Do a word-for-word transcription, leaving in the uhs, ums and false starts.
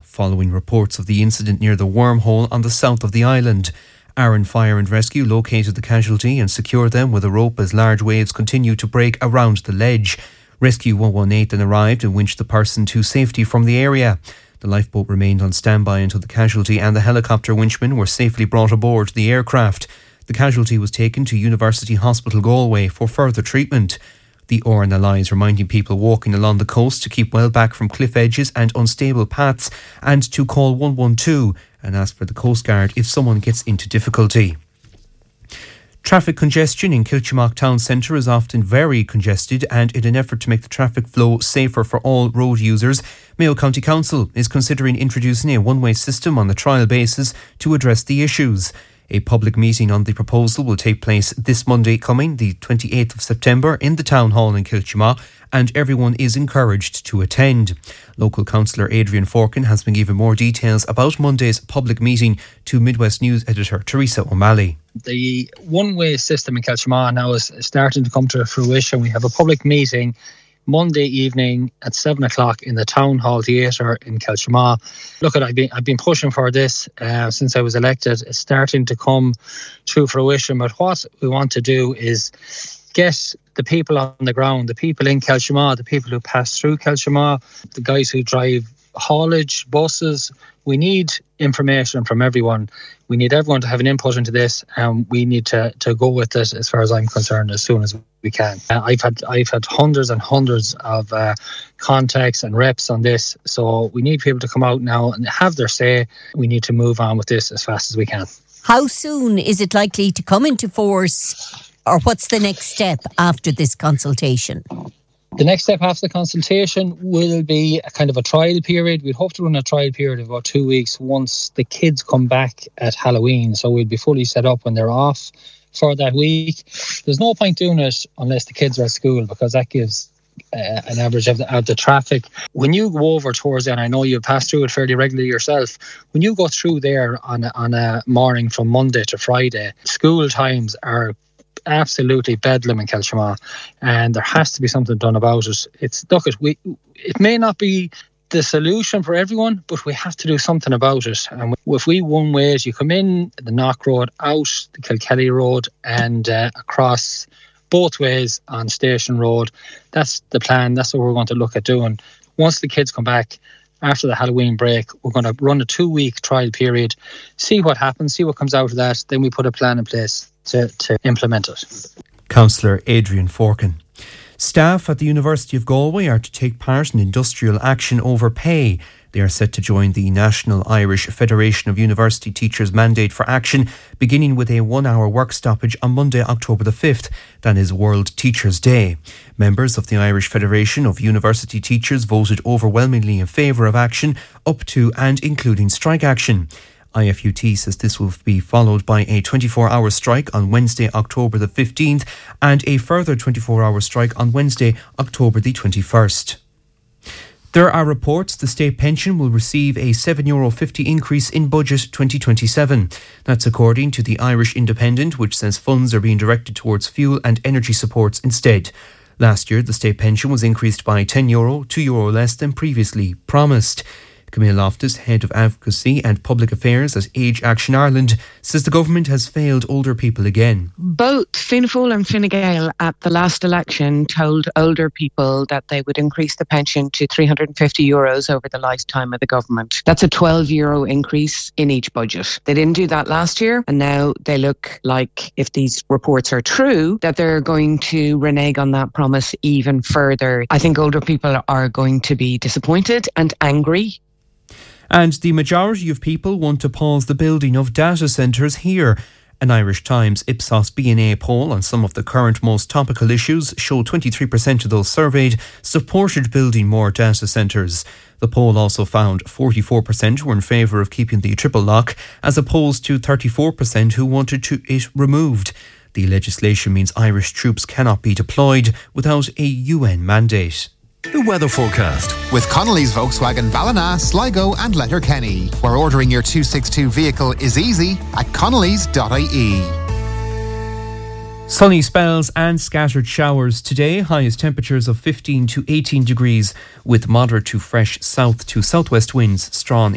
following reports of the incident near the wormhole on the south of the island. Arran Fire and Rescue located the casualty and secured them with a rope as large waves continue to break around the ledge. Rescue one one eight then arrived and winched the person to safety from the area. The lifeboat remained on standby until the casualty and the helicopter winchman were safely brought aboard the aircraft. The casualty was taken to University Hospital Galway for further treatment. The O R N L I is reminding people walking along the coast to keep well back from cliff edges and unstable paths and to call one one two and ask for the Coast Guard if someone gets into difficulty. Traffic congestion in Kiltimagh town centre is often very congested, and in an effort to make the traffic flow safer for all road users, Mayo County Council is considering introducing a one-way system on a trial basis to address the issues. A public meeting on the proposal will take place this Monday coming, the twenty-eighth of September, in the Town Hall in Kiltimagh, and everyone is encouraged to attend. Local councillor Adrian Forkin has been given more details about Monday's public meeting to Midwest News editor Teresa O'Malley. The one-way system in Kiltimagh now is starting to come to fruition. We have a public meeting Monday evening at seven o'clock in the Town Hall Theatre in Kiltimagh. Look, I've been, I've been pushing for this uh, since I was elected. It's starting to come to fruition. But what we want to do is get the people on the ground, the people in Kiltimagh, the people who pass through Kiltimagh, the guys who drive haulage, buses. We need information from everyone. We need everyone to have an input into this, and we need to, to go with it, as far as I'm concerned, as soon as we can. Uh, I've had I've had hundreds and hundreds of uh, contacts and reps on this, so we need people to come out now and have their say. We need to move on with this as fast as we can. How soon is it likely to come into force, or what's the next step after this consultation? The next step after the consultation will be a kind of a trial period. We'd hope to run a trial period of about two weeks once the kids come back at Halloween. So we'll be fully set up when they're off for that week. There's no point doing it unless the kids are at school, because that gives uh, an average of the, of the traffic. When you go over towards it, and I know you pass through it fairly regularly yourself, when you go through there on a, on a morning from Monday to Friday, school times are absolutely bedlam in Kiltimagh, and there has to be something done about it. It's look, it we it may not be the solution for everyone, but we have to do something about it. And if we one ways, you come in the Knock Road, out the Kilkelly Road, and uh, across both ways on Station Road. That's the plan. That's what we're going to look at doing. Once the kids come back after the Halloween break, we're going to run a two-week trial period, see what happens, see what comes out of that. Then we put a plan in place to, to implement it. Councillor Adrian Forkin. Staff at the University of Galway are to take part in industrial action over pay. They are set to join the National Irish Federation of University Teachers mandate for action, beginning with a one-hour work stoppage on Monday, October the fifth. That is World Teachers' Day. Members of the Irish Federation of University Teachers voted overwhelmingly in favour of action, up to and including strike action. I F U T says this will be followed by a twenty-four hour strike on Wednesday, October the fifteenth, and a further twenty-four hour strike on Wednesday, October the twenty-first. There are reports the state pension will receive a seven euro fifty increase in budget twenty twenty-seven. That's according to the Irish Independent, which says funds are being directed towards fuel and energy supports instead. Last year, the state pension was increased by ten euro, two euro less than previously promised. Camille Loftus, Head of Advocacy and Public Affairs at Age Action Ireland, says the government has failed older people again. Both Fianna Fáil and Fine Gael at the last election told older people that they would increase the pension to three hundred fifty euros over the lifetime of the government. That's a twelve euro increase in each budget. They didn't do that last year, and now they look like, if these reports are true, that they're going to renege on that promise even further. I think older people are going to be disappointed and angry. And the majority of people want to pause the building of data centres here. An Irish Times Ipsos B N A poll on some of the current most topical issues showed twenty-three percent of those surveyed supported building more data centres. The poll also found forty-four percent were in favour of keeping the triple lock, as opposed to thirty-four percent who wanted to it removed. The legislation means Irish troops cannot be deployed without a U N mandate. The weather forecast with Connolly's Volkswagen Ballina, Sligo and Letterkenny, where ordering your two sixty-two vehicle is easy at connellys dot I E. Sunny spells and scattered showers today. Highest temperatures of fifteen to eighteen degrees with moderate to fresh south to southwest winds strong